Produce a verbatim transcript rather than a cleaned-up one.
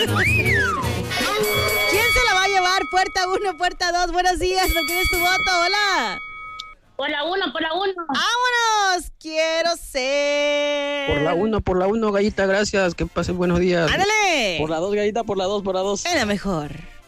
¿Quién se la va a llevar? Puerta uno, puerta dos. Buenos días, ¿por quién es tu voto? Hola. Por la uno, por la uno. ¡Vámonos! Quiero ser... Por la uno, por la uno, Gallita, gracias. Que pasen buenos días. ¡Ándale! Por la dos, Gallita, por la dos, por la dos. Es la mejor.